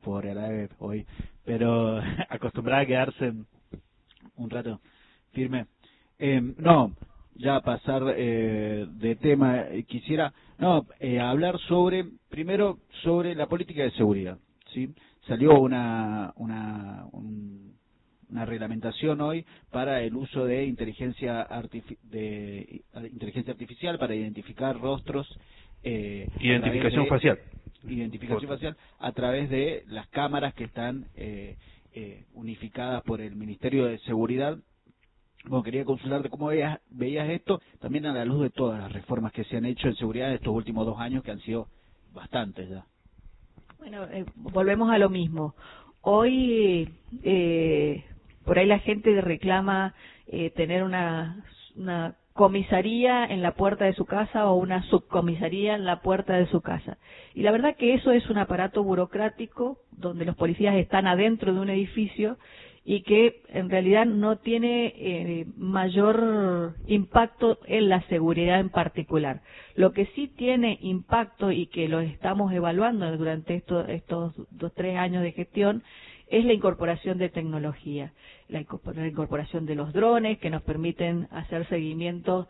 pobre, la de hoy, pero acostumbrada a quedarse un rato firme. No, ya pasar de tema, quisiera hablar primero sobre la política de seguridad, ¿sí? Salió una reglamentación hoy para el uso de inteligencia artificial para identificar rostros, identificación facial a través de las cámaras que están unificadas por el Ministerio de Seguridad. Bueno, quería consultarte cómo veías esto, también a la luz de todas las reformas que se han hecho en seguridad en estos últimos 2 años, que han sido bastantes ya. Bueno, volvemos a lo mismo. Hoy, por ahí la gente reclama tener una comisaría en la puerta de su casa o una subcomisaría en la puerta de su casa. Y la verdad que eso es un aparato burocrático donde los policías están adentro de un edificio y que en realidad no tiene mayor impacto en la seguridad en particular. Lo que sí tiene impacto y que lo estamos evaluando durante estos 2-3 años de gestión es la incorporación de tecnología, la incorporación de los drones que nos permiten hacer seguimientos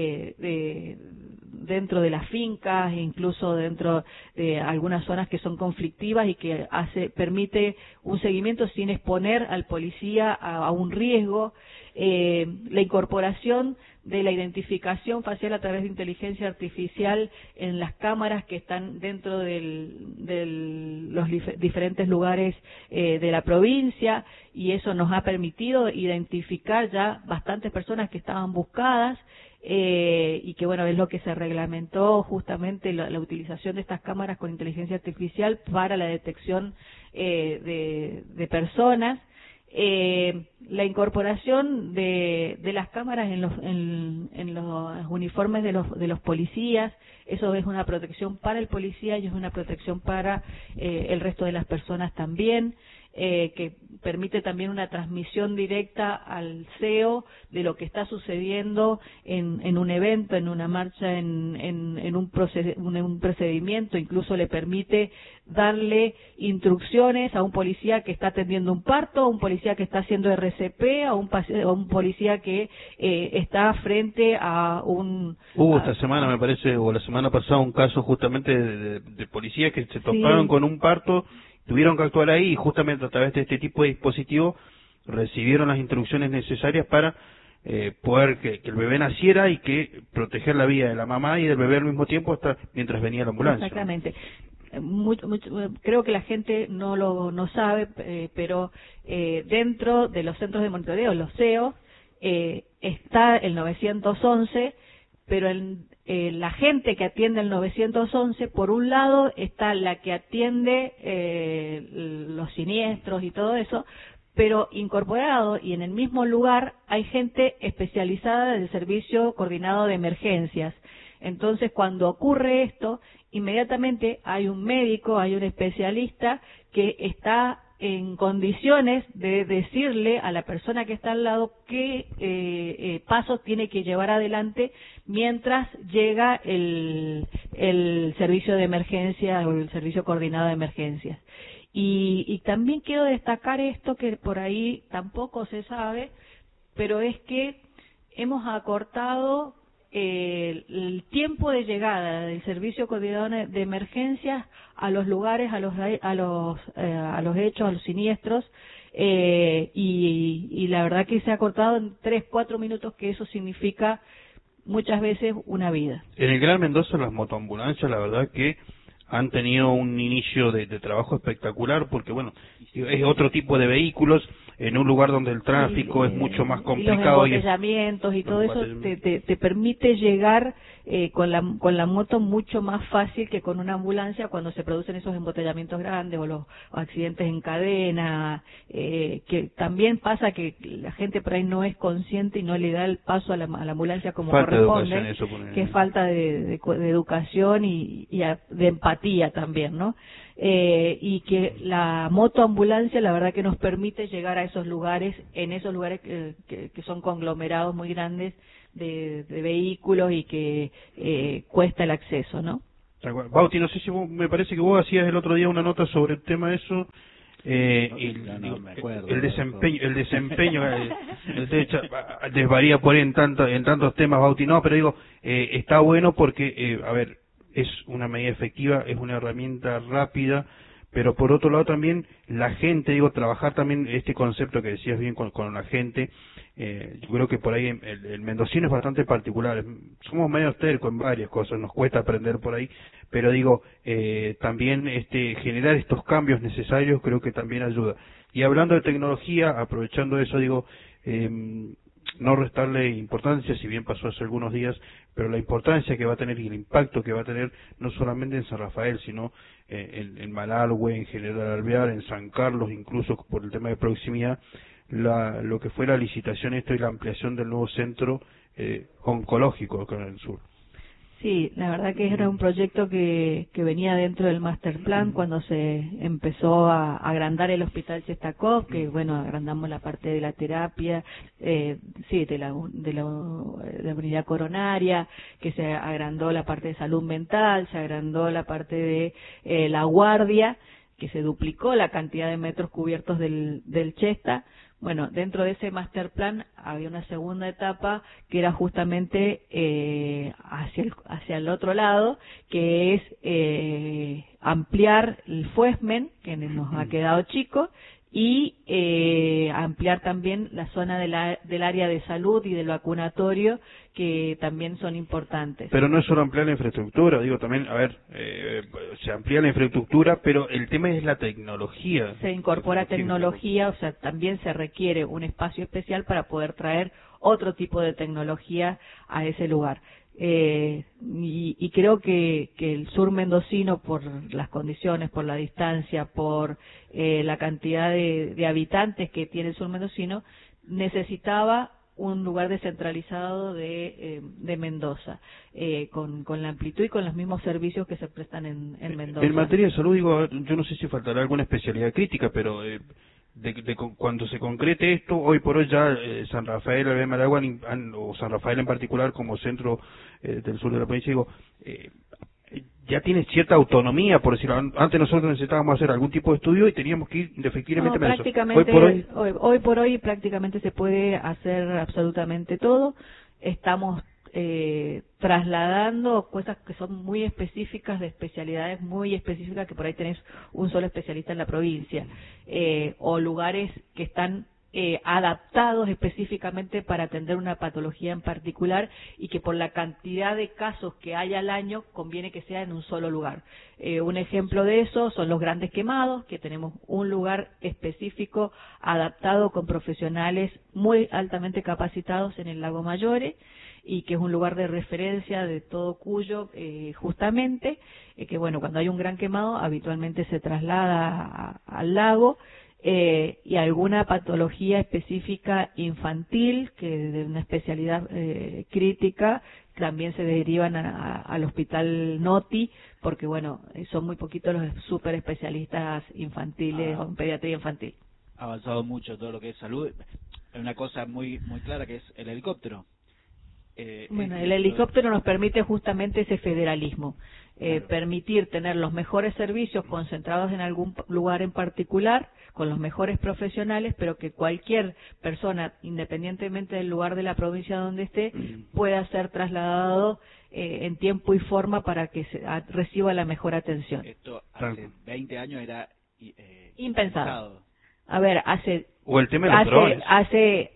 dentro de las fincas, incluso dentro de algunas zonas que son conflictivas y que permite un seguimiento sin exponer al policía a un riesgo, la incorporación de la identificación facial a través de inteligencia artificial en las cámaras que están dentro de los diferentes lugares de la provincia, y eso nos ha permitido identificar ya bastantes personas que estaban buscadas, y que bueno, es lo que se reglamentó justamente la utilización de estas cámaras con inteligencia artificial para la detección de personas. La incorporación de las cámaras en los uniformes de los policías, eso es una protección para el policía y es una protección para el resto de las personas también, que permite también una transmisión directa al CEO de lo que está sucediendo en un evento, en una marcha, en un procedimiento. Incluso le permite darle instrucciones a un policía que está atendiendo un parto, a un policía que está haciendo RCP, a un policía que está frente a un... Hubo esta semana, me parece, o la semana pasada, un caso justamente de policías que se toparon con un parto, tuvieron que actuar ahí y justamente a través de este tipo de dispositivo recibieron las instrucciones necesarias para poder que el bebé naciera y que proteger la vida de la mamá y del bebé al mismo tiempo hasta mientras venía la ambulancia. Exactamente. Creo que la gente no sabe, pero dentro de los centros de monitoreo, los CEO, está el 911, pero la gente que atiende el 911, por un lado está la que atiende los siniestros y todo eso, pero incorporado y en el mismo lugar hay gente especializada del Servicio Coordinado de Emergencias. Entonces, cuando ocurre esto, inmediatamente hay un médico, hay un especialista que está en condiciones de decirle a la persona que está al lado qué pasos tiene que llevar adelante mientras llega el servicio de emergencia o el servicio coordinado de emergencias. Y también quiero destacar esto que por ahí tampoco se sabe, pero es que hemos acortado el tiempo de llegada del servicio coordinado de emergencias a los lugares, a los hechos, a los siniestros, y la verdad que se ha cortado en 3-4 minutos, que eso significa muchas veces una vida. En el Gran Mendoza las motoambulancias, la verdad que han tenido un inicio de trabajo espectacular, porque bueno, es otro tipo de vehículos en un lugar donde el tráfico es mucho más complicado. Y los embotellamientos y todo eso te permite llegar con la moto mucho más fácil que con una ambulancia cuando se producen esos embotellamientos grandes o los accidentes en cadena, que también pasa que la gente por ahí no es consciente y no le da el paso a la ambulancia como corresponde, que es falta de educación y de empatía también, ¿no? Y que la motoambulancia la verdad que nos permite llegar a esos lugares, en esos lugares que son conglomerados muy grandes de vehículos y que cuesta el acceso, ¿no? Bauti, no sé si me parece que vos hacías el otro día una nota sobre el tema de eso. El desempeño desvaría por ahí en tantos temas, Bauti, no, pero digo, está bueno porque, a ver, es una medida efectiva, es una herramienta rápida, pero por otro lado también la gente, digo, trabajar también este concepto que decías bien con la gente. Yo creo que por ahí el mendocino es bastante particular, somos medio tercos en varias cosas, nos cuesta aprender por ahí, pero digo, también generar estos cambios necesarios creo que también ayuda. Y hablando de tecnología, aprovechando eso, digo, no restarle importancia, si bien pasó hace algunos días, pero la importancia que va a tener y el impacto que va a tener no solamente en San Rafael, sino en Malargüe, en General Alvear, en San Carlos, incluso por el tema de proximidad, lo que fue la licitación y la ampliación del nuevo centro oncológico acá en el sur. Sí, la verdad que era un proyecto que venía dentro del master plan cuando se empezó a agrandar el hospital Chestakov, que bueno, agrandamos la parte de la terapia, de la unidad coronaria, que se agrandó la parte de salud mental, se agrandó la parte de la guardia, que se duplicó la cantidad de metros cubiertos del Chesta. Bueno, dentro de ese master plan había una segunda etapa que era justamente hacia el otro lado, que es ampliar el FUESMEN, que nos ha quedado chico, y ampliar también la zona del área de salud y del vacunatorio, que también son importantes. Pero no es solo ampliar la infraestructura, digo también, a ver, se amplía la infraestructura, pero el tema es la tecnología. Se incorpora tecnología, o sea, también se requiere un espacio especial para poder traer otro tipo de tecnología a ese lugar. Y creo que el sur mendocino, por las condiciones, por la distancia, por la cantidad de habitantes que tiene el sur mendocino, necesitaba un lugar descentralizado de Mendoza, con la amplitud y con los mismos servicios que se prestan en Mendoza. En materia de salud, digo, yo no sé si faltará alguna especialidad crítica, pero cuando se concrete esto, hoy por hoy ya San Rafael, Alvear, Malagua, o San Rafael en particular como centro del sur de la provincia, digo, ya tiene cierta autonomía, por decirlo. Antes nosotros necesitábamos hacer algún tipo de estudio y teníamos que ir efectivamente a eso. Hoy por hoy prácticamente se puede hacer absolutamente todo. Estamos trasladando cosas que son muy específicas, de especialidades muy específicas, que por ahí tenés un solo especialista en la provincia, o lugares que están adaptados específicamente para atender una patología en particular, y que por la cantidad de casos que hay al año conviene que sea en un solo lugar. Un ejemplo de eso son los grandes quemados, que tenemos un lugar específico adaptado con profesionales muy altamente capacitados en el Lago Mayore, y que es un lugar de referencia de todo Cuyo, justamente, que bueno, cuando hay un gran quemado habitualmente se traslada al lago, y alguna patología específica infantil, que de una especialidad crítica, también se derivan al hospital Noti, porque bueno, son muy poquitos los super especialistas infantiles o en pediatría infantil. Ha avanzado mucho todo lo que es salud. Hay una cosa muy clara, que es el helicóptero. Bueno, el helicóptero nos permite justamente ese federalismo, claro, permitir tener los mejores servicios concentrados en algún lugar en particular, con los mejores profesionales, pero que cualquier persona, independientemente del lugar de la provincia donde esté, pueda ser trasladado en tiempo y forma para que reciba la mejor atención. Esto hace 20 años era impensado. A ver, o el tema de los drones. Hace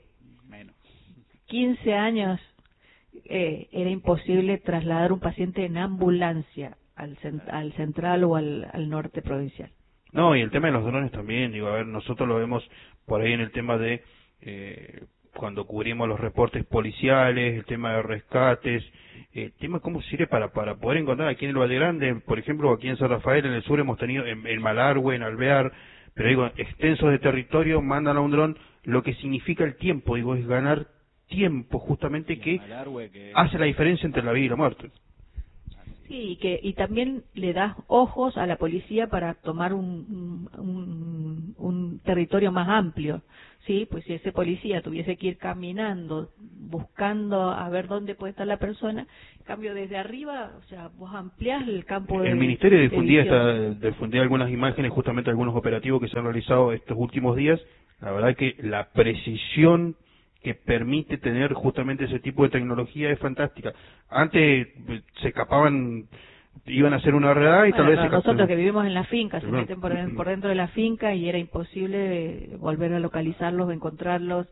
15 años era imposible trasladar un paciente en ambulancia al central o al norte provincial. No, y el tema de los drones también, digo, a ver, nosotros lo vemos por ahí en el tema de cuando cubrimos los reportes policiales, el tema de rescates, el tema cómo sirve para poder encontrar aquí en el Valle Grande, por ejemplo, aquí en San Rafael, en el sur hemos tenido, en Malargüe, en Alvear, pero digo, extensos de territorio, mandan a un dron, lo que significa el tiempo, digo, es ganar tiempo justamente, que hace la diferencia entre la vida y la muerte. Sí, y también le das ojos a la policía para tomar un territorio más amplio, ¿sí? Pues si ese policía tuviese que ir caminando buscando a ver dónde puede estar la persona. En cambio, desde arriba, o sea, vos ampliás el campo de El Ministerio visión. difundía algunas imágenes, justamente algunos operativos que se han realizado estos últimos días. La verdad que la precisión que permite tener justamente ese tipo de tecnología es fantástica. Antes se escapaban, iban a hacer una redada y Bueno, tal vez no, se nosotros que vivimos en la finca, se Perdón. meten por dentro de la finca y era imposible volver a localizarlos, encontrarlos,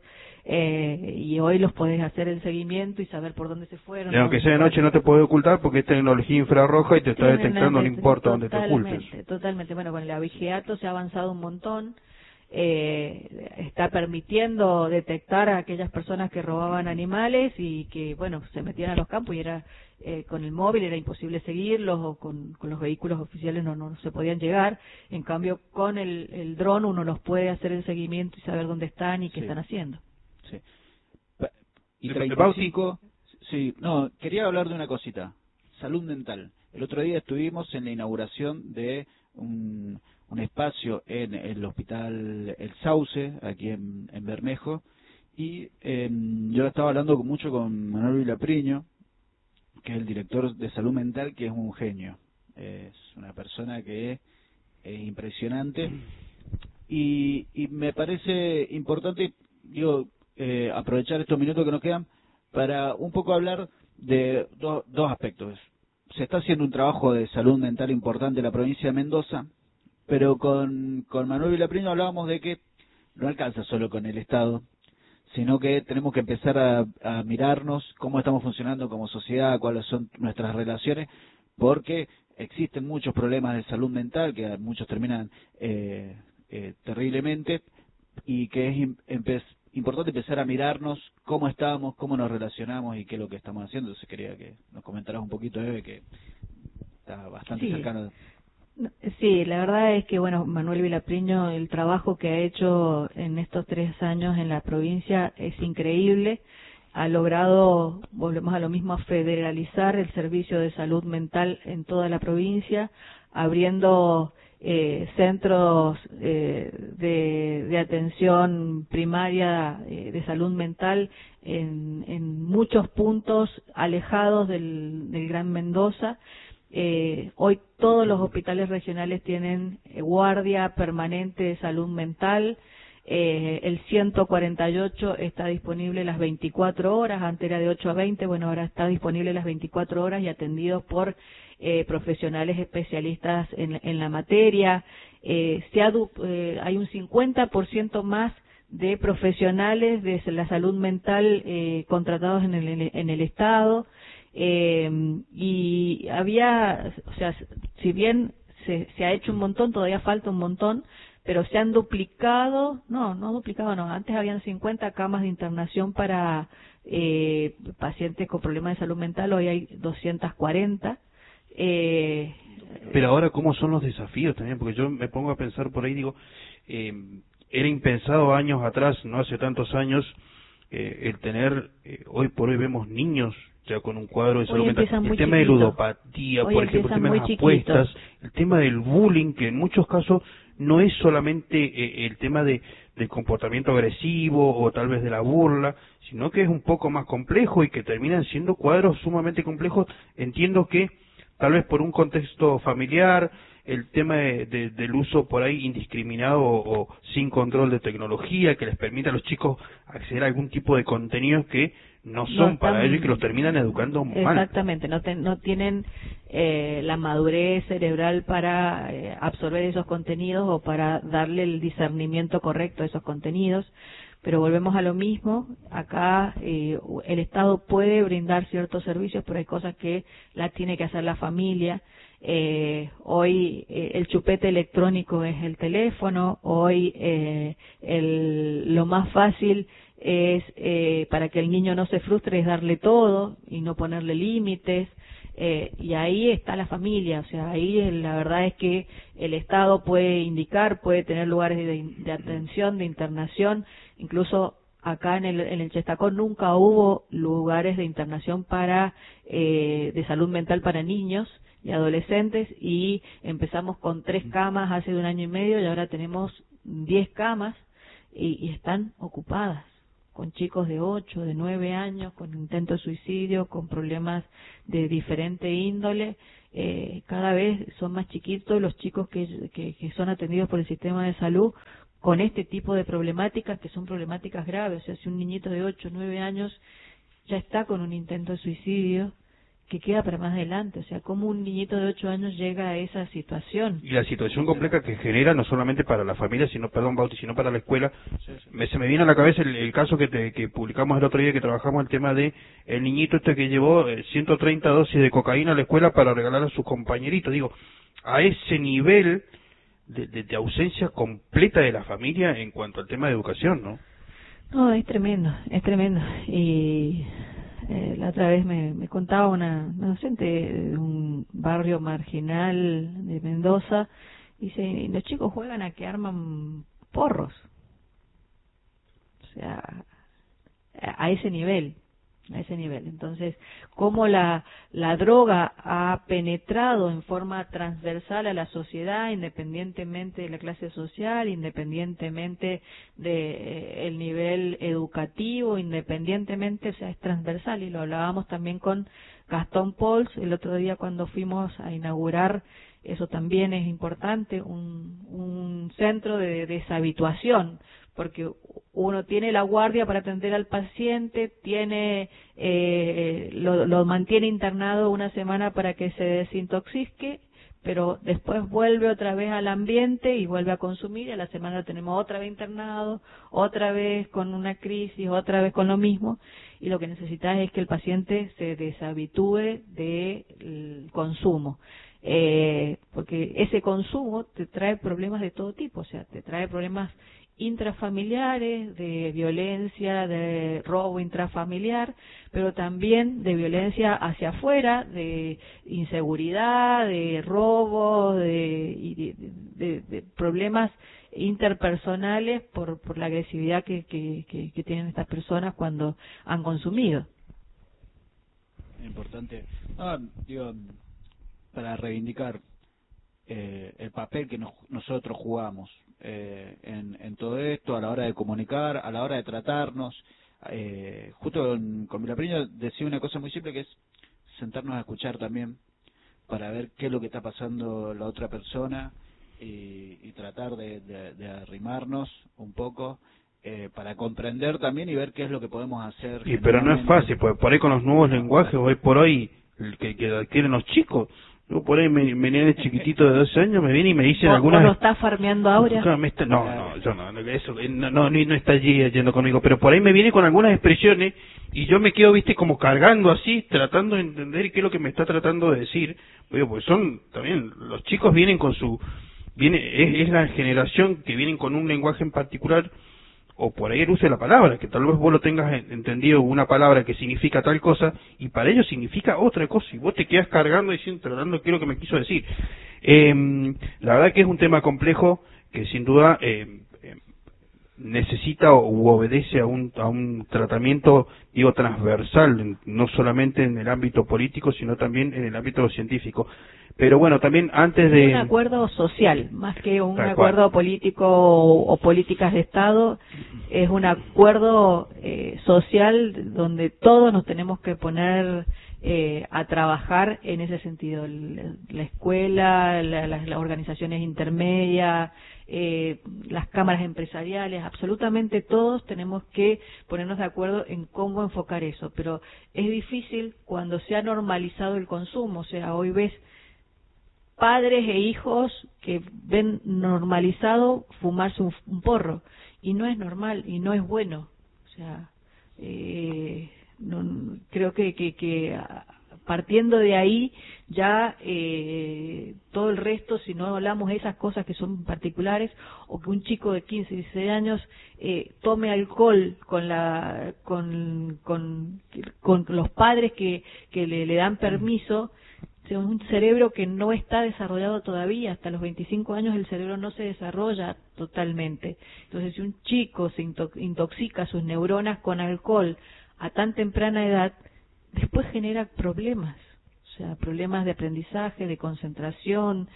y hoy los podés hacer el seguimiento y saber por dónde se fueron. Y aunque dónde sea de se noche no te puedes ocultar porque es tecnología infrarroja y te está Tienen detectando, no importa dónde te ocultes. Totalmente, totalmente. Bueno, con el abigeato se ha avanzado un montón. Está permitiendo detectar a aquellas personas que robaban animales y que, bueno, se metían a los campos y era con el móvil era imposible seguirlos, o con los vehículos oficiales no se podían llegar. En cambio, con el dron uno los puede hacer el seguimiento y saber dónde están y qué están haciendo. Sí. Y 35, sí, no, quería hablar de una cosita, salud mental. El otro día estuvimos en la inauguración de un espacio en el hospital El Sauce, aquí en Bermejo, y yo estaba hablando mucho con Manuel Vilapriño, que es el director de salud mental, que es un genio, es una persona que es impresionante, y me parece importante, digo, aprovechar estos minutos que nos quedan para un poco hablar de dos aspectos. Se está haciendo un trabajo de salud mental importante en la provincia de Mendoza, pero con Manuel Vilapriño hablábamos de que no alcanza solo con el Estado, sino que tenemos que empezar a mirarnos cómo estamos funcionando como sociedad, cuáles son nuestras relaciones, porque existen muchos problemas de salud mental que muchos terminan terriblemente, y que es importante empezar a mirarnos cómo estamos, cómo nos relacionamos y qué es lo que estamos haciendo. Entonces quería que nos comentaras un poquito, Eve, que está bastante cercano. Sí, la verdad es que, bueno, Manuel Vilapriño, el trabajo que ha hecho en estos 3 años en la provincia es increíble. Ha logrado, volvemos a lo mismo, federalizar el servicio de salud mental en toda la provincia, abriendo centros de atención primaria de salud mental en muchos puntos alejados del Gran Mendoza. Hoy todos los hospitales regionales tienen guardia permanente de salud mental. El 148 está disponible las 24 horas, antes era de 8 a 20, bueno, ahora está disponible las 24 horas y atendidos por profesionales especialistas en la materia. Hay un 50% más de profesionales de la salud mental contratados en el Estado. Y había, o sea, si bien se ha hecho un montón, todavía falta un montón, pero se han duplicado, no duplicado, no, antes habían 50 camas de internación para pacientes con problemas de salud mental, hoy hay 240. Pero ahora, ¿cómo son los desafíos también? Porque yo me pongo a pensar por ahí, digo, era impensado años atrás, no hace tantos años, el tener, hoy por hoy vemos niños ya con un cuadro de salud mental, el tema de ludopatía, por ejemplo, el tema de las apuestas, el tema del bullying, que en muchos casos no es solamente el tema del comportamiento agresivo o tal vez de la burla, sino que es un poco más complejo y que terminan siendo cuadros sumamente complejos. Entiendo que tal vez por un contexto familiar, el tema del uso por ahí indiscriminado o sin control de tecnología que les permite a los chicos acceder a algún tipo de contenidos que no son para ellos y que los terminan educando mal. Exactamente, no tienen la madurez cerebral para absorber esos contenidos o para darle el discernimiento correcto a esos contenidos. Pero volvemos a lo mismo, acá el Estado puede brindar ciertos servicios, pero hay cosas que las tiene que hacer la familia. Hoy el chupete electrónico es el teléfono, hoy lo más fácil es para que el niño no se frustre es darle todo y no ponerle límites. Y ahí está la familia, o sea, ahí la verdad es que el Estado puede indicar, puede tener lugares de atención, de internación, incluso acá en el Chestacón nunca hubo lugares de internación de salud mental para niños y adolescentes, y empezamos con 3 camas hace 1 año y medio y ahora tenemos 10 camas y están ocupadas. con chicos de 8, de 9 años, con intentos de suicidio, con problemas de diferente índole. Cada vez son más chiquitos los chicos que son atendidos por el sistema de salud con este tipo de problemáticas, que son problemáticas graves. O sea, si un niñito de 8, 9 años ya está con un intento de suicidio, que queda para más adelante. O sea, cómo un niñito de 8 años llega a esa situación. Y la situación compleja que genera, no solamente para la familia, sino, perdón, Bauti, sino para la escuela. Se me viene a la cabeza el caso que publicamos el otro día, que trabajamos el tema de el niñito que llevó 130 dosis de cocaína a la escuela para regalar a sus compañeritos. Digo, a ese nivel de ausencia completa de la familia en cuanto al tema de educación, ¿no? No, es tremendo, es tremendo. Y la otra vez me contaba una docente de un barrio marginal de Mendoza, dice, los chicos juegan a que arman porros. O sea, a ese nivel. Entonces, cómo la droga ha penetrado en forma transversal a la sociedad, independientemente de la clase social, independientemente de el nivel educativo, independientemente, o sea, es transversal. Y lo hablábamos también con Gastón Pols el otro día cuando fuimos a inaugurar, eso también es importante, un centro de deshabituación, porque uno tiene la guardia para atender al paciente, lo mantiene internado una semana para que se desintoxique, pero después vuelve otra vez al ambiente y vuelve a consumir, y a la semana lo tenemos otra vez internado, otra vez con una crisis, otra vez con lo mismo, y lo que necesitas es que el paciente se deshabitúe del consumo. Porque ese consumo te trae problemas de todo tipo, o sea, te trae problemas intrafamiliares, de violencia, de robo intrafamiliar, pero también de violencia hacia afuera, de inseguridad, de robo, de problemas interpersonales por la agresividad que tienen estas personas cuando han consumido. Importante. Digo, para reivindicar el papel que nosotros jugamos en todo esto, a la hora de comunicar, a la hora de tratarnos. Justo con Vilapriño decía una cosa muy simple, que es sentarnos a escuchar también, para ver qué es lo que está pasando la otra persona y tratar de arrimarnos un poco, para comprender también y ver qué es lo que podemos hacer. Pero no es fácil, porque por ahí con los nuevos lenguajes, hoy por hoy, que adquieren los chicos, yo por ahí me viene chiquitito de 12 años, me viene y me dicen algunas... ¿O lo está farmeando Aurea? No, yo no, eso, no está allí yendo conmigo, pero por ahí me viene con algunas expresiones y yo me quedo, viste, como cargando así, tratando de entender qué es lo que me está tratando de decir. Oye, pues son, también, los chicos vienen con es la generación que vienen con un lenguaje en particular, o por ahí el uso de la palabra, que tal vez vos lo tengas entendido, una palabra que significa tal cosa, y para ellos significa otra cosa, y vos te quedas cargando diciendo, tratando qué es lo que me quiso decir. La verdad que es un tema complejo, que sin duda necesita u obedece a un tratamiento, digo, transversal, no solamente en el ámbito político, sino también en el ámbito científico. Pero bueno, también antes de... Un acuerdo social, más que un acuerdo político o políticas de Estado, es un acuerdo social donde todos nos tenemos que poner a trabajar en ese sentido. La escuela, las organizaciones intermedias, las cámaras empresariales, absolutamente todos tenemos que ponernos de acuerdo en cómo enfocar eso. Pero es difícil cuando se ha normalizado el consumo, o sea, hoy ves padres e hijos que ven normalizado fumarse un porro, y no es normal y no es bueno. O sea, creo que partiendo de ahí ya todo el resto, si no hablamos de esas cosas que son particulares, o que un chico de 15, 16 años tome alcohol con los padres que le dan permiso. Es un cerebro que no está desarrollado todavía. Hasta los 25 años el cerebro no se desarrolla totalmente. Entonces, si un chico se intoxica sus neuronas con alcohol a tan temprana edad, después genera problemas. O sea, problemas de aprendizaje, de concentración,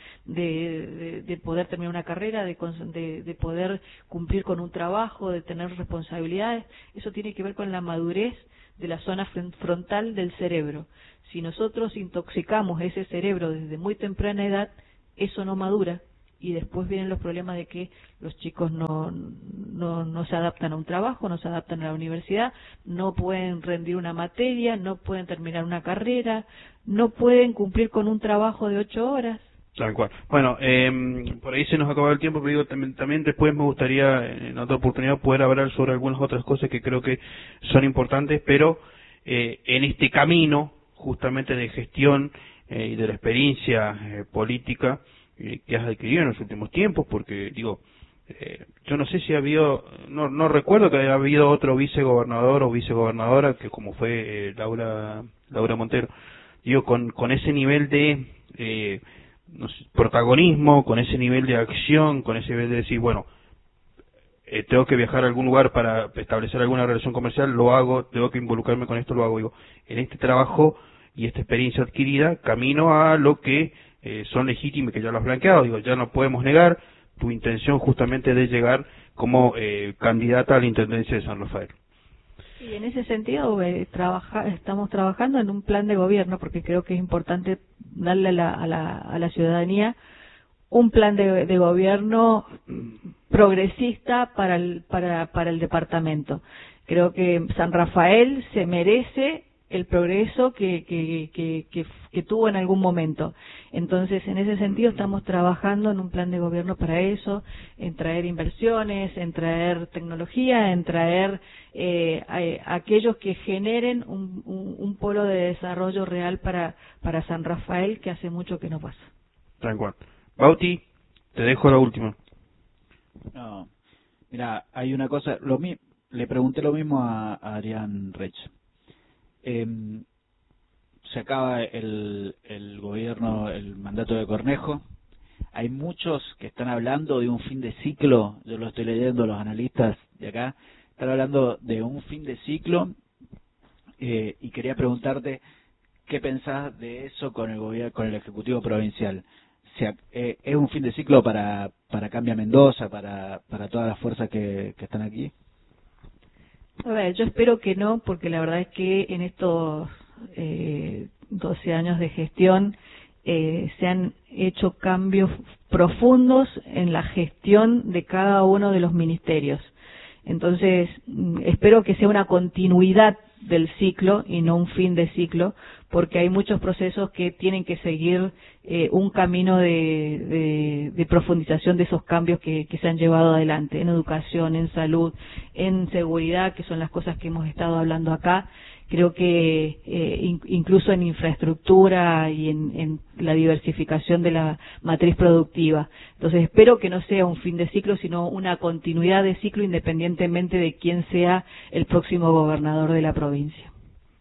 de poder terminar una carrera, de poder cumplir con un trabajo, de tener responsabilidades. Eso tiene que ver con la madurez de la zona frontal del cerebro. Si nosotros intoxicamos ese cerebro desde muy temprana edad, eso no madura y después vienen los problemas de que los chicos no se adaptan a un trabajo, no se adaptan a la universidad, no pueden rendir una materia, no pueden terminar una carrera, no pueden cumplir con un trabajo de 8 horas. Tal cual. Bueno, por ahí se nos acabó el tiempo, pero digo, también después me gustaría, en otra oportunidad, poder hablar sobre algunas otras cosas que creo que son importantes, pero en este camino, justamente de gestión y de la experiencia política que has adquirido en los últimos tiempos, porque, digo, yo no sé si ha habido, no recuerdo que haya habido otro vicegobernador o vicegobernadora, que como fue Laura Montero, digo, con ese nivel de no sé, protagonismo, con ese nivel de acción, con ese nivel de decir, bueno, tengo que viajar a algún lugar para establecer alguna relación comercial, lo hago, tengo que involucrarme con esto, lo hago. Digo, en este trabajo y esta experiencia adquirida, camino a lo que son legítimos, que ya lo has blanqueado. Digo, ya no podemos negar tu intención justamente de llegar como candidata a la Intendencia de San Rafael. Y en ese sentido estamos trabajando en un plan de gobierno, porque creo que es importante darle a la ciudadanía un plan de gobierno progresista para el departamento. Creo que San Rafael se merece el progreso que tuvo en algún momento. Entonces, en ese sentido, estamos trabajando en un plan de gobierno para eso, en traer inversiones, en traer tecnología, en traer aquellos que generen un polo de desarrollo real para San Rafael, que hace mucho que no pasa. Tal cual. Bauti, te dejo la última. No, mira, hay una cosa, le pregunté lo mismo a Adrián Rech. Se acaba el gobierno, el mandato de Cornejo. Hay muchos que están hablando de un fin de ciclo. Yo lo estoy leyendo, los analistas de acá están hablando de un fin de ciclo, y quería preguntarte qué pensás de eso con el gobierno, con el ejecutivo provincial. O sea, ¿es un fin de ciclo para Cambia Mendoza, para todas las fuerzas que están aquí? A ver, yo espero que no, porque la verdad es que en estos 12 años de gestión se han hecho cambios profundos en la gestión de cada uno de los ministerios. Entonces, espero que sea una continuidad del ciclo y no un fin de ciclo, porque hay muchos procesos que tienen que seguir un camino de profundización de esos cambios que se han llevado adelante en educación, en salud, en seguridad, que son las cosas que hemos estado hablando acá. Creo que incluso en infraestructura y en la diversificación de la matriz productiva. Entonces espero que no sea un fin de ciclo, sino una continuidad de ciclo, independientemente de quién sea el próximo gobernador de la provincia.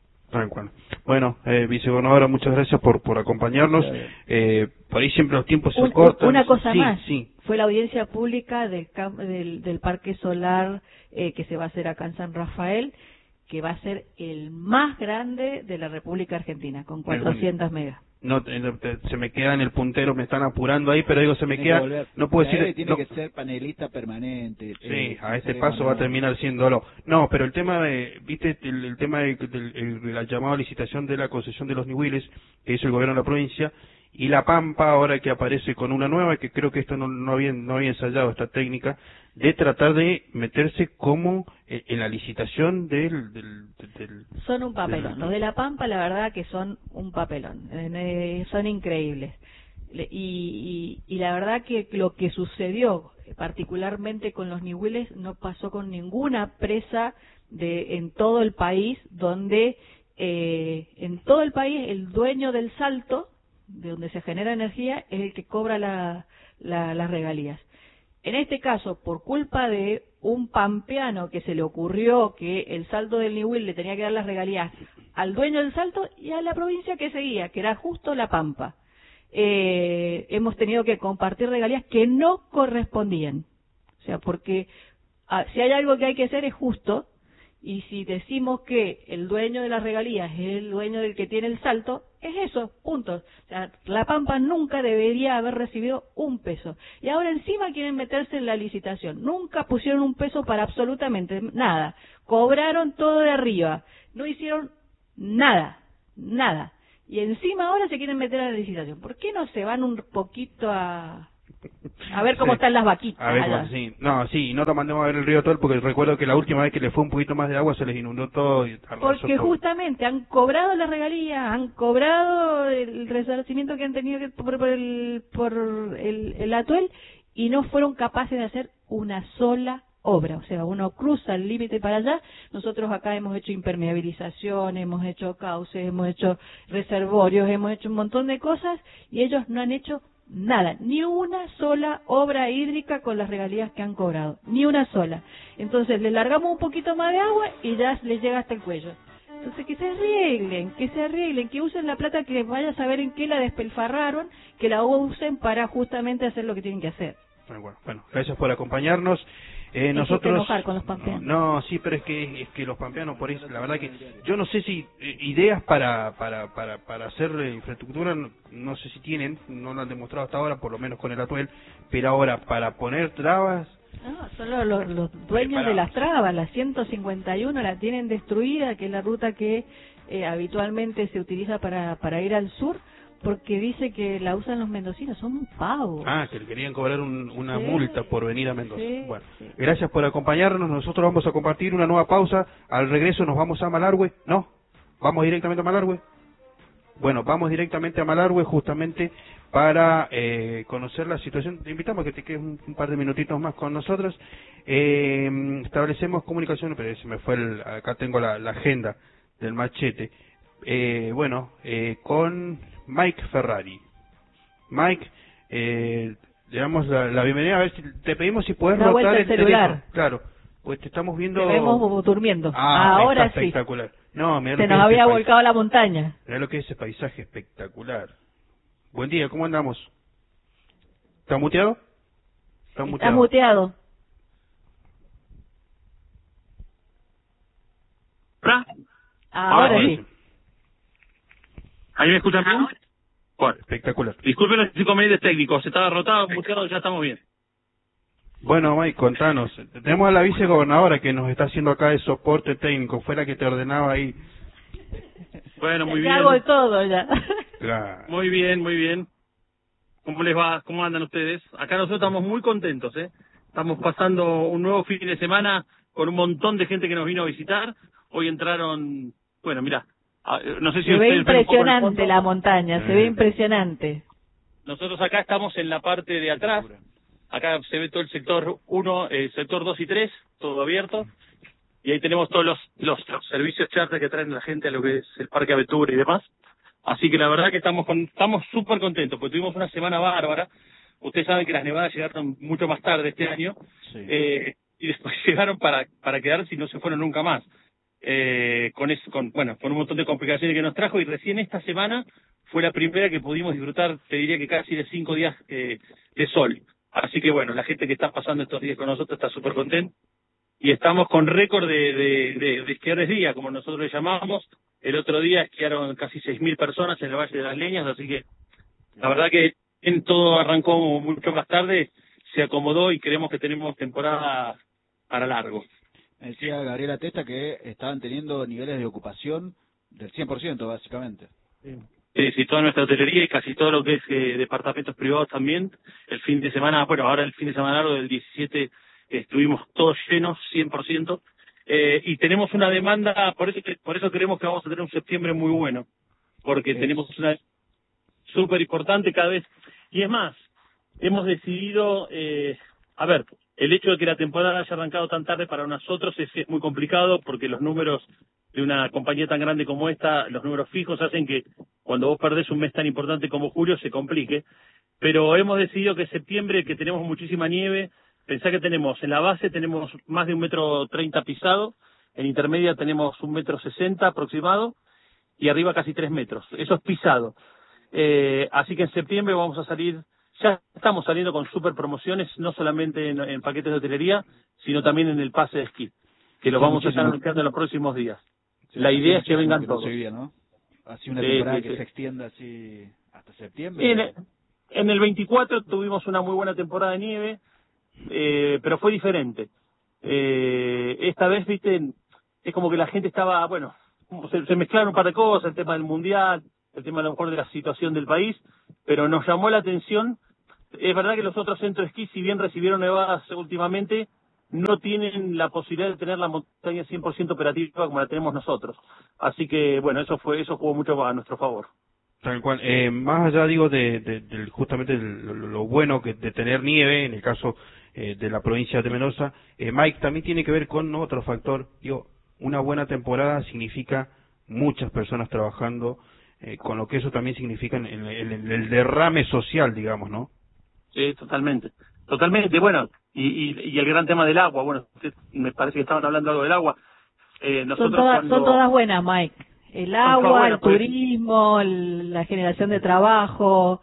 Bueno, vicegobernadora, muchas gracias por acompañarnos. Por ahí siempre los tiempos se cortan. Una cosa sí, más, sí. Fue la audiencia pública del parque solar que se va a hacer acá en San Rafael, que va a ser el más grande de la República Argentina, con 400 megas. No, se me queda en el puntero, me están apurando ahí, pero digo, se me queda, no puedo decir... Tiene que ser panelista permanente. Sí, a este paso va a terminar siéndolo. No, pero el tema de, viste, el tema de la llamada licitación de la concesión de los niveles que hizo el gobierno de la provincia, y La Pampa ahora que aparece con una nueva, que creo que esto no había ensayado esta técnica, de tratar de meterse como en la licitación del son un papelón. Los de La Pampa, la verdad que son un papelón. Son increíbles. Y la verdad que lo que sucedió, particularmente con los nihuiles, no pasó con ninguna presa en todo el país, donde en todo el país el dueño del salto, de donde se genera energía, es el que cobra las regalías. En este caso, por culpa de un pampeano que se le ocurrió que el salto del Nihuil le tenía que dar las regalías al dueño del salto y a la provincia que seguía, que era justo La Pampa, hemos tenido que compartir regalías que no correspondían. O sea, porque si hay algo que hay que hacer es justo, y si decimos que el dueño de las regalías es el dueño del que tiene el salto, es eso, punto. O sea, La Pampa nunca debería haber recibido un peso. Y ahora encima quieren meterse en la licitación. Nunca pusieron un peso para absolutamente nada. Cobraron todo de arriba. No hicieron nada, nada. Y encima ahora se quieren meter a la licitación. ¿Por qué no se van un poquito a ver cómo están las vaquitas? A ver, bueno, sí. No, sí, no lo mandemos a ver el río Tol, porque recuerdo que la última vez que le fue un poquito más de agua se les inundó todo. Y porque todo. Justamente han cobrado la regalía, han cobrado el resarcimiento que han tenido por el atuel y no fueron capaces de hacer una sola obra. O sea, uno cruza el límite para allá. Nosotros acá hemos hecho impermeabilización, hemos hecho cauces, hemos hecho reservorios, hemos hecho un montón de cosas y ellos no han hecho nada, ni una sola obra hídrica con las regalías que han cobrado, ni una sola. Entonces le largamos un poquito más de agua y ya les llega hasta el cuello. Entonces que se arreglen, que usen la plata, que vaya a saber en qué la despilfarraron, que la usen para justamente hacer lo que tienen que hacer. Bueno, gracias por acompañarnos. Nosotros enojar con los pampeanos. No, sí, pero es que los pampeanos, por eso, la verdad que yo no sé si ideas para hacer infraestructura, no sé si tienen, no lo han demostrado hasta ahora, por lo menos con el atuel, pero ahora para poner trabas. No, son los dueños de las trabas. La 151 la tienen destruida, que es la ruta que habitualmente se utiliza para ir al sur, porque dice que la usan los mendocinos, son pavos. Que le querían cobrar una multa por venir a Mendoza. Sí, bueno, gracias por acompañarnos. Nosotros vamos a compartir una nueva pausa. Al regreso nos vamos a Malargüe. ¿No? ¿Vamos directamente a Malargüe? Bueno, vamos directamente a Malargüe justamente para conocer la situación. Te invitamos a que te quedes un par de minutitos más con nosotros. Establecemos comunicación, pero se me fue acá tengo la agenda del machete. Con Mike Ferrari. Mike, le damos la bienvenida. A ver si te pedimos si puedes rotar el celular. teléfono. Claro, pues te estamos viendo. Te vemos durmiendo. Ahora está sí. Espectacular. No, se nos había volcado la montaña. Mirá lo que es ese paisaje espectacular. Buen día, ¿cómo andamos? ¿Está muteado? Está muteado. Ahora sí. ¿Ahí me escuchan bien? Bueno, espectacular. Disculpen los inconvenientes técnicos, estaba rotado, muteado, ya estamos bien. Bueno, Mike, contanos. Tenemos a la vicegobernadora que nos está haciendo acá de soporte técnico, fue la que te ordenaba ahí. Bueno, muy bien. Ya hago todo ya. Claro. Muy bien, muy bien. ¿Cómo les va? ¿Cómo andan ustedes? Acá nosotros estamos muy contentos, ¿eh? Estamos pasando un nuevo fin de semana con un montón de gente que nos vino a visitar. Hoy entraron, bueno, mirá, no sé si se ve impresionante la montaña, se ve impresionante. Nosotros acá estamos en la parte de atrás. Acá se ve todo el sector 1, sector 2 y 3, todo abierto. Y ahí tenemos todos los servicios charter que traen la gente a lo que es el Parque Aventura y demás. Así que la verdad que estamos súper contentos, porque tuvimos una semana bárbara. Ustedes saben que las nevadas llegaron mucho más tarde este año. Sí. Y después llegaron para quedarse y no se fueron nunca más. Con un montón de complicaciones que nos trajo, y recién esta semana fue la primera que pudimos disfrutar, te diría que casi de 5 días de sol. Así que bueno, la gente que está pasando estos días con nosotros está súper contenta. Y estamos con récord de esquiadores día, como nosotros le llamamos. El otro día esquiaron casi 6.000 personas en el Valle de las Leñas, así que la verdad que en todo arrancó mucho más tarde, se acomodó y creemos que tenemos temporada para largo. Me decía Gabriela Testa que estaban teniendo niveles de ocupación del 100%, básicamente. Sí, toda nuestra hotelería y casi todo lo que es departamentos privados también. El fin de semana, ahora el fin de semana largo del 17 estuvimos todos llenos, 100%. Y tenemos una demanda, por eso creemos que vamos a tener un septiembre muy bueno, porque tenemos una súper importante cada vez. Y es más, hemos decidido, el hecho de que la temporada haya arrancado tan tarde para nosotros es muy complicado, porque los números de una compañía tan grande como esta, los números fijos hacen que cuando vos perdés un mes tan importante como julio se complique. Pero hemos decidido que septiembre, que tenemos muchísima nieve, pensá que tenemos, en la base tenemos más de 1,30 m pisado, en intermedia tenemos 1,60 m aproximado, y arriba casi 3 metros. Eso es pisado. Así que en septiembre vamos a salir, ya estamos saliendo con super promociones, no solamente en paquetes de hotelería, sino también en el pase de esquí, que lo vamos a estar anunciando en los próximos días. La idea es que vengan todos. ¿No? Así una temporada que se extienda así hasta septiembre. Sí, en el 24 tuvimos una muy buena temporada de nieve, pero fue diferente. Esta vez, viste, es como que la gente estaba, bueno, se mezclaron un par de cosas, el tema del mundial, el tema a lo mejor de la situación del país, pero nos llamó la atención. Es verdad que los otros centros de esquí, si bien recibieron nevadas últimamente, no tienen la posibilidad de tener la montaña 100% operativa como la tenemos nosotros. Así que, bueno, eso jugó mucho a nuestro favor. Tal cual. Más allá, digo, justamente lo bueno de tener nieve, en el caso de la provincia de Mendoza, Mike, también tiene que ver con otro factor. Digo, una buena temporada significa muchas personas trabajando, con lo que eso también significa en el derrame social, digamos, ¿no? Sí, totalmente. Totalmente. Bueno, y el gran tema del agua. Bueno, me parece que estaban hablando algo del agua. Nosotros son todas buenas, Mike. El agua, el turismo, la generación de trabajo,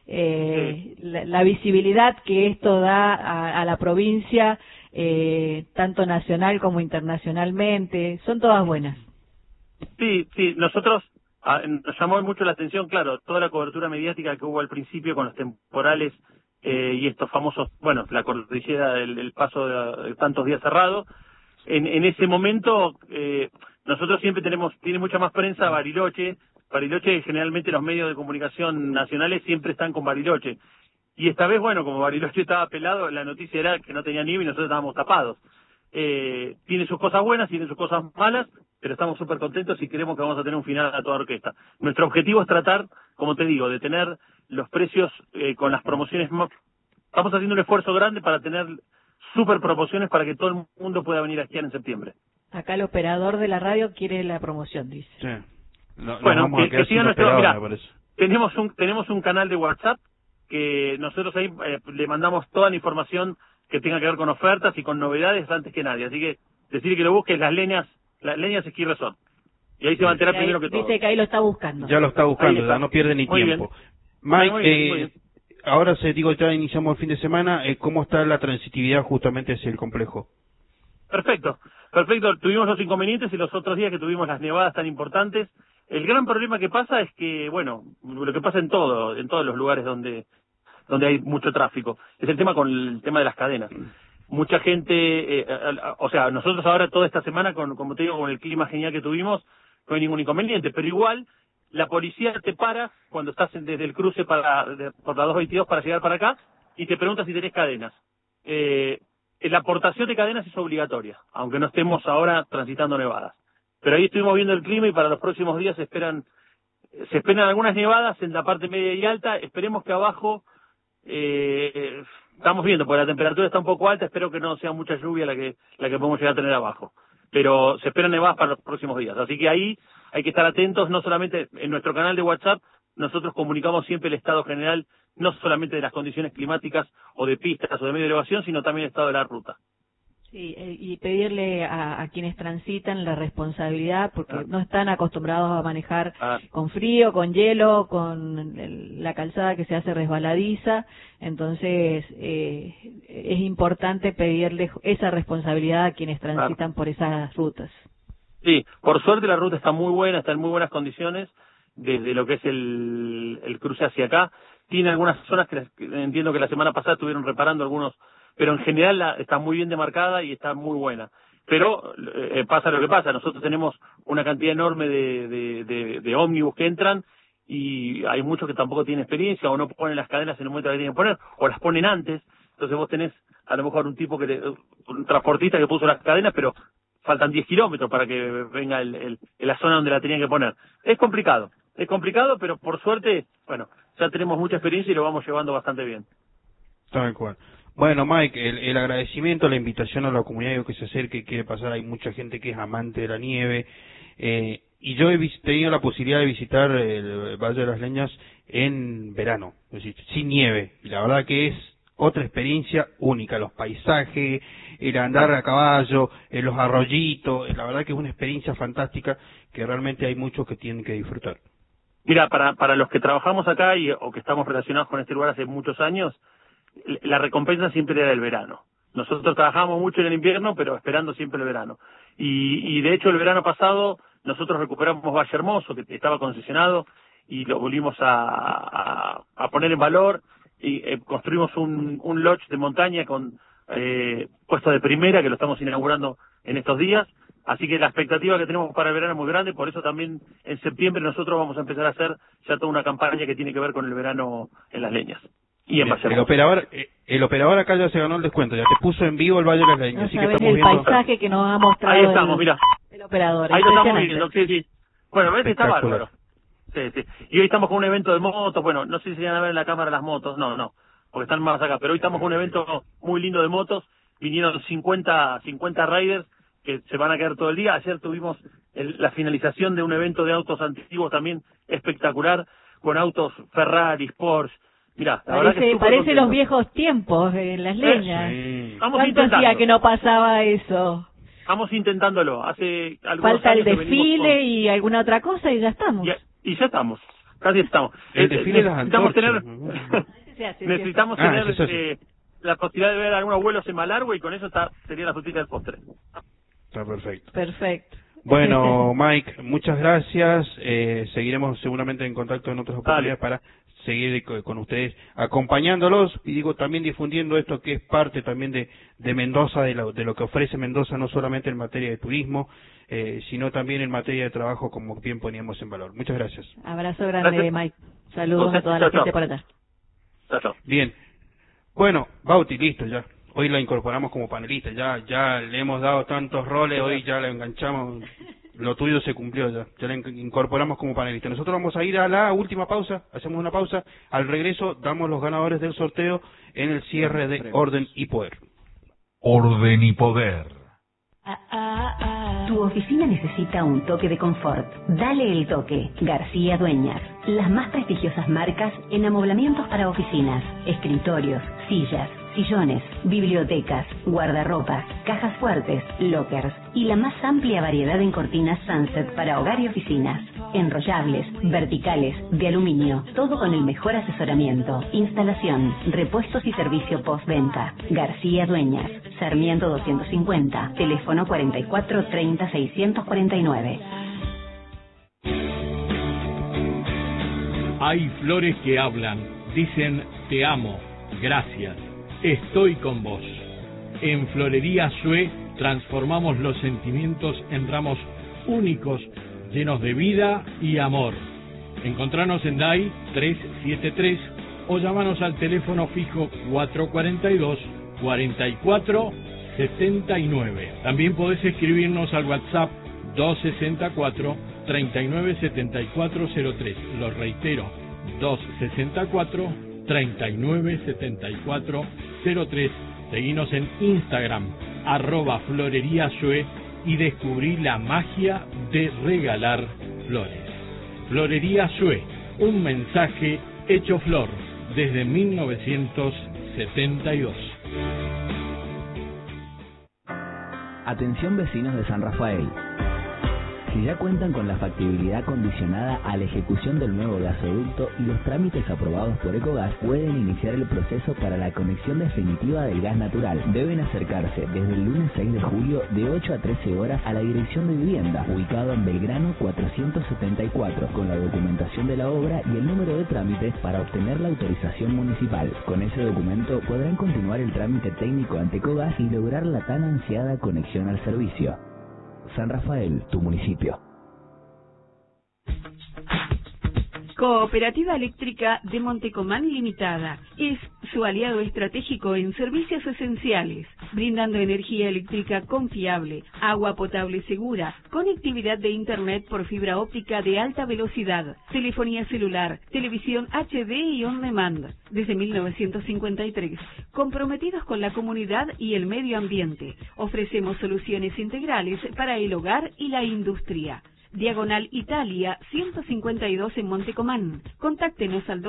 la visibilidad que esto da a la provincia, tanto nacional como internacionalmente, son todas buenas. Sí, nosotros nos llamó mucho la atención, claro, toda la cobertura mediática que hubo al principio con los temporales y estos famosos, bueno, la cordillera, el paso de tantos días cerrado. En ese momento, nosotros siempre tiene mucha más prensa Bariloche. Bariloche, generalmente los medios de comunicación nacionales siempre están con Bariloche. Y esta vez, bueno, como Bariloche estaba pelado, la noticia era que no tenía nieve y nosotros estábamos tapados. Tiene sus cosas buenas, tiene sus cosas malas, pero estamos súper contentos y creemos que vamos a tener un final a toda orquesta. Nuestro objetivo es tratar, como te digo, de tener los precios con las promociones más. Estamos haciendo un esfuerzo grande para tener super promociones para que todo el mundo pueda venir a esquiar en septiembre. Acá el operador de la radio quiere la promoción, dice. Sí. Bueno, que siga nuestro... Mira, tenemos un canal de WhatsApp que nosotros ahí le mandamos toda la información que tenga que ver con ofertas y con novedades antes que nadie. Así que decir que lo busques, las leñas Ski Resort. Y ahí se va a enterar primero que todo. Dice que ahí lo está buscando. Ya lo está buscando, ya no pierde ni muy tiempo. Bien. Mike, muy bien. Ahora ya iniciamos el fin de semana. ¿Cómo está la transitividad justamente hacia el complejo? Perfecto. Tuvimos los inconvenientes y los otros días que tuvimos las nevadas tan importantes. El gran problema que pasa es que, bueno, lo que pasa en todos los lugares donde hay mucho tráfico, es el tema de las cadenas. Mucha gente, o sea, nosotros ahora toda esta semana, como te digo, con el clima genial que tuvimos, no hay ningún inconveniente, pero igual la policía te para cuando estás desde el cruce por la 222 para llegar para acá y te pregunta si tenés cadenas. La aportación de cadenas es obligatoria, aunque no estemos ahora transitando nevadas. Pero ahí estuvimos viendo el clima y para los próximos días se esperan algunas nevadas en la parte media y alta. Esperemos que abajo, estamos viendo, porque la temperatura está un poco alta, espero que no sea mucha lluvia la que podemos llegar a tener abajo. Pero se esperan nevadas para los próximos días. Así que ahí hay que estar atentos, no solamente en nuestro canal de WhatsApp, nosotros comunicamos siempre el estado general, no solamente de las condiciones climáticas o de pistas o de medio de elevación, sino también el estado de la ruta. Sí, y pedirle a quienes transitan la responsabilidad, porque no están acostumbrados a manejar con frío, con hielo, con la calzada que se hace resbaladiza, entonces es importante pedirle esa responsabilidad a quienes transitan por esas rutas. Sí, por suerte la ruta está muy buena, está en muy buenas condiciones, desde lo que es el cruce hacia acá. Tiene algunas zonas que entiendo que la semana pasada estuvieron reparando algunos, pero en general está muy bien demarcada y está muy buena. Pero pasa lo que pasa, nosotros tenemos una cantidad enorme de ómnibus que entran y hay muchos que tampoco tienen experiencia o no ponen las cadenas en el momento que tienen que poner, o las ponen antes. Entonces vos tenés a lo mejor un transportista que puso las cadenas, pero faltan 10 kilómetros para que venga la zona donde la tenían que poner. Es complicado, pero por suerte, bueno, ya tenemos mucha experiencia y lo vamos llevando bastante bien. Tal cual. Bueno, Mike, el agradecimiento, la invitación a la comunidad que se acerque, quiere pasar. Hay mucha gente que es amante de la nieve. Y yo he tenido la posibilidad de visitar el Valle de las Leñas en verano, es decir, sin nieve. Y la verdad que es otra experiencia única. Los paisajes, el andar a caballo, los arroyitos. La verdad que es una experiencia fantástica que realmente hay muchos que tienen que disfrutar. Mira, para los que trabajamos acá o que estamos relacionados con este lugar hace muchos años, la recompensa siempre era el verano. Nosotros trabajamos mucho en el invierno, pero esperando siempre el verano. Y de hecho el verano pasado nosotros recuperamos Valle Hermoso, que estaba concesionado, y lo volvimos a poner en valor, y construimos un lodge de montaña con puesto de primera, que lo estamos inaugurando en estos días. Así que la expectativa que tenemos para el verano es muy grande, por eso también en septiembre nosotros vamos a empezar a hacer ya toda una campaña que tiene que ver con el verano en Las Leñas. Y en Valle Hermoso. El operador acá ya se ganó el descuento, ya te puso en vivo el Valle de Las Leñas, No así que sabés estamos el viendo... paisaje que nos ha mostrado Ahí estamos, mira. el operador. Ahí lo estamos Impresionante. viendo, sí. Bueno, ves, está Espectacular. bárbaro. Sí. Y hoy estamos con un evento de motos, bueno, no sé si van a ver en la cámara las motos, no, porque están más acá, pero hoy estamos con un evento muy lindo de motos, vinieron 50 riders que se van a quedar todo el día. Ayer tuvimos la finalización de un evento de autos antiguos también espectacular, con autos Ferrari, Porsche. Mirá, la verdad que parece los viejos tiempos en Las Leñas. Sí. ¿Cuánto hacía que no pasaba eso? Estamos intentándolo. Hace algunos Falta el años que desfile y alguna otra cosa y ya estamos. Y ya estamos, casi estamos. El desfile de las necesitamos antorchas. necesitamos tener la posibilidad de ver algunos vuelos en Malargüe, y con eso sería la frutita del postre. Está perfecto. Perfecto. Bueno, Mike, muchas gracias. Seguiremos seguramente en contacto en otras oportunidades para seguir con ustedes acompañándolos y también difundiendo esto que es parte también de Mendoza, de lo que ofrece Mendoza, no solamente en materia de turismo, sino también en materia de trabajo, como bien poníamos en valor. Muchas gracias. Abrazo grande, Mike. Saludos a toda la gente por allá. Chao. Bien. Bueno, Bauti, listo ya. Hoy la incorporamos como panelista, ya le hemos dado tantos roles, hoy ya la enganchamos, lo tuyo se cumplió ya la incorporamos como panelista. Nosotros vamos a ir a la última pausa, hacemos una pausa, al regreso damos los ganadores del sorteo en el cierre de Orden y Poder. Orden y Poder. Tu oficina necesita un toque de confort. Dale el toque. García Dueñas. Las más prestigiosas marcas en amoblamientos para oficinas, escritorios, sillas, sillones, bibliotecas, guardarropas, cajas fuertes, lockers y la más amplia variedad en cortinas Sunset para hogar y oficinas. Enrollables, verticales, de aluminio, todo con el mejor asesoramiento, instalación, repuestos y servicio postventa. García Dueñas, Sarmiento 250, teléfono 44 30 649. Hay flores que hablan, dicen te amo, gracias, estoy con vos. En Florería Sue transformamos los sentimientos en ramos únicos, llenos de vida y amor. Encontranos en DAI 373 o llamanos al teléfono fijo 442 44 79. También podés escribirnos al WhatsApp 264 39 74 03. Lo reitero, 264 39 74 03. Seguinos en Instagram, @floreríasue, y descubrí la magia de regalar flores. Florería Sue, un mensaje hecho flor desde 1972. Atención vecinos de San Rafael. Si ya cuentan con la factibilidad condicionada a la ejecución del nuevo gasoducto y los trámites aprobados por Ecogas, pueden iniciar el proceso para la conexión definitiva del gas natural. Deben acercarse desde el lunes 6 de julio de 8 a 13 horas a la Dirección de Vivienda, ubicado en Belgrano 474, con la documentación de la obra y el número de trámites para obtener la autorización municipal. Con ese documento podrán continuar el trámite técnico ante Ecogas y lograr la tan ansiada conexión al servicio. San Rafael, tu municipio. Cooperativa Eléctrica de Montecomán Limitada es su aliado estratégico en servicios esenciales, brindando energía eléctrica confiable, agua potable segura, conectividad de Internet por fibra óptica de alta velocidad, telefonía celular, televisión HD y on demand. Desde 1953, comprometidos con la comunidad y el medio ambiente, ofrecemos soluciones integrales para el hogar y la industria. Diagonal Italia 152 en Montecomán. Contáctenos al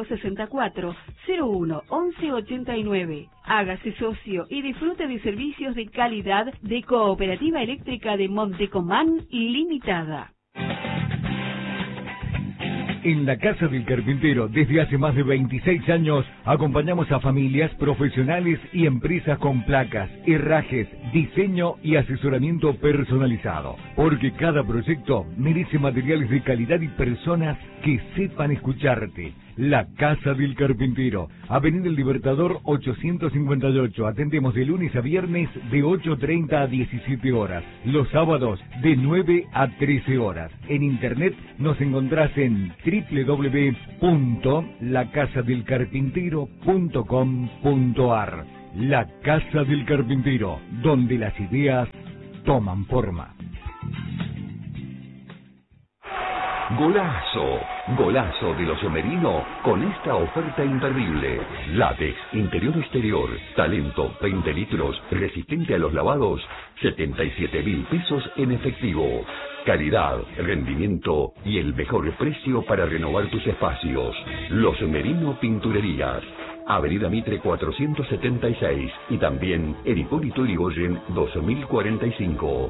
264-01-1189. Hágase socio y disfrute de servicios de calidad de Cooperativa Eléctrica de Montecomán Limitada. En la Casa del Carpintero, desde hace más de 26 años, acompañamos a familias, profesionales y empresas con placas, herrajes, diseño y asesoramiento personalizado. Porque cada proyecto merece materiales de calidad y personas que sepan escucharte. La Casa del Carpintero, Avenida El Libertador 858. Atendemos de lunes a viernes de 8:30 a 17 horas. Los sábados de 9 a 13 horas. En internet nos encontrás en www.lacasadelcarpintero.com.ar. La Casa del Carpintero, donde las ideas toman forma. Golazo, golazo de los Merino con esta oferta imperdible. Látex, interior-exterior, talento, 20 litros, resistente a los lavados, 77.000 pesos en efectivo. Calidad, rendimiento y el mejor precio para renovar tus espacios. Los Merino Pinturerías. Avenida Mitre 476 y también en Hipólito Yrigoyen 2045.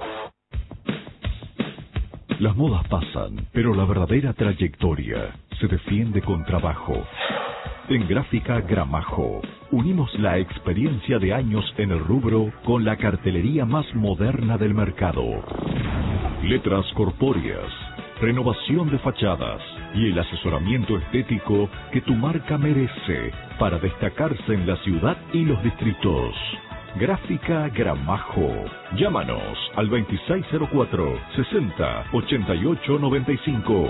Las modas pasan, pero la verdadera trayectoria se defiende con trabajo. En Gráfica Gramajo, unimos la experiencia de años en el rubro con la cartelería más moderna del mercado. Letras corpóreas, renovación de fachadas y el asesoramiento estético que tu marca merece para destacarse en la ciudad y los distritos. Gráfica Gramajo. Llámanos al 2604 60 88 95.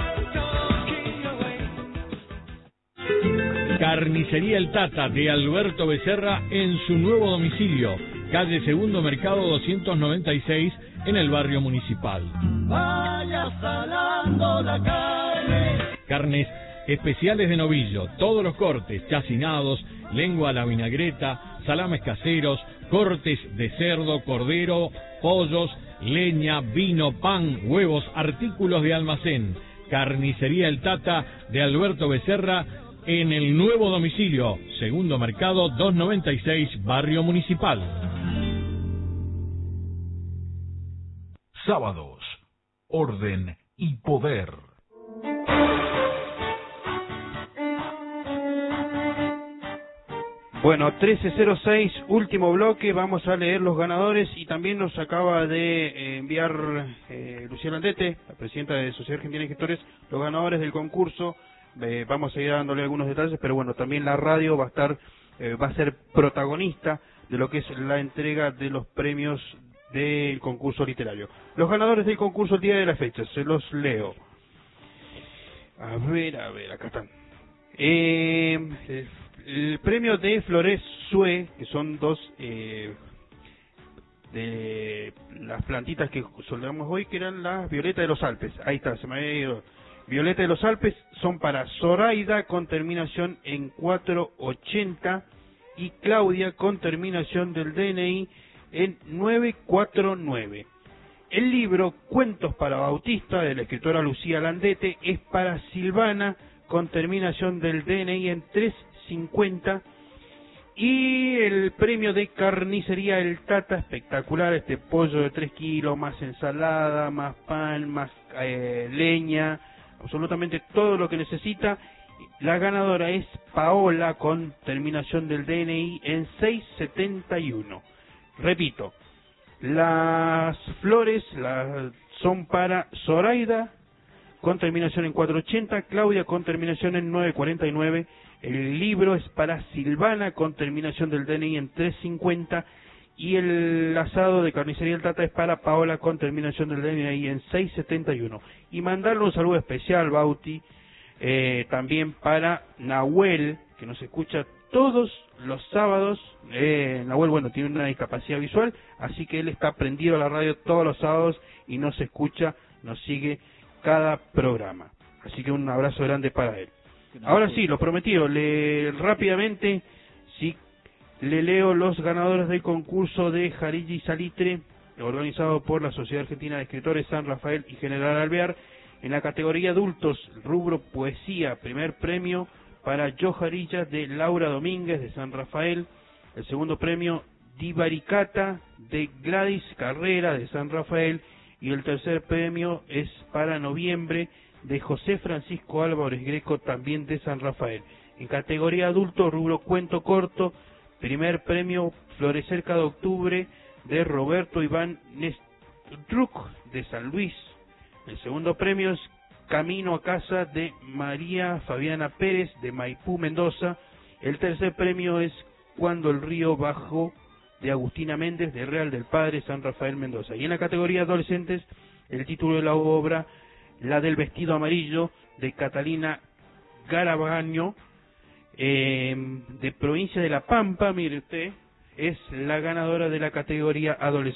Carnicería El Tata de Alberto Becerra en su nuevo domicilio, calle Segundo Mercado 296 en el barrio Municipal. Vaya salando la carne. Carnes especiales de novillo, todos los cortes, chacinados, lengua a la vinagreta, salames caseros, cortes de cerdo, cordero, pollos, leña, vino, pan, huevos, artículos de almacén. Carnicería El Tata de Alberto Becerra en el nuevo domicilio, Segundo Mercado 296, barrio Municipal. Sábados, orden y poder. Bueno, 13:06, último bloque, vamos a leer los ganadores y también nos acaba de enviar Luciana Aldete, la presidenta de Sociedad Argentina de Gestores, los ganadores del concurso. Vamos a ir dándole algunos detalles, pero bueno, también la radio va a ser protagonista de lo que es la entrega de los premios del concurso literario. Los ganadores del concurso el día de la fecha, se los leo. A ver, acá están. El premio de Flores Sue, que son dos de las plantitas que soltamos hoy, que eran las Violeta de los Alpes. Ahí está, se me había ido. Violeta de los Alpes son para Zoraida con terminación en 480 y Claudia con terminación del DNI en 949. El libro Cuentos para Bautista de la escritora Lucía Landete es para Silvana con terminación del DNI en 350. Y el premio de Carnicería El Tata, espectacular, este pollo de 3 kilos, más ensalada, más pan, más leña, absolutamente todo lo que necesita. La ganadora es Paola con terminación del DNI en 671. Repito, las flores son para Zoraida con terminación en 480, Claudia con terminación en 949. El libro es para Silvana con terminación del DNI en 350 y el asado de Carnicería El Tata es para Paola con terminación del DNI en 671. Y mandarle un saludo especial, Bauti, también para Nahuel, que nos escucha todos los sábados. Nahuel, bueno, tiene una discapacidad visual, así que él está prendido a la radio todos los sábados y nos escucha, nos sigue cada programa. Así que un abrazo grande para él. Ahora sí, lo prometido, rápidamente, sí, le leo los ganadores del concurso de Jarilla y Salitre, organizado por la Sociedad Argentina de Escritores San Rafael y General Alvear, en la categoría adultos, rubro poesía, primer premio para Yo Jarilla de Laura Domínguez de San Rafael, el segundo premio Divaricata de Gladys Carrera de San Rafael, y el tercer premio es para Noviembre de José Francisco Álvarez Greco, también de San Rafael. En categoría adulto, rubro cuento corto, primer premio Florecer cada octubre de Roberto Iván Nestruc de San Luis. El segundo premio es Camino a casa de María Fabiana Pérez de Maipú, Mendoza. El tercer premio es Cuando el río bajó de Agustina Méndez de Real del Padre, San Rafael, Mendoza. Y en la categoría adolescentes, el título de la obra La del vestido amarillo de Catalina Garabaño, de provincia de La Pampa, mire usted, es la ganadora de la categoría adolescente.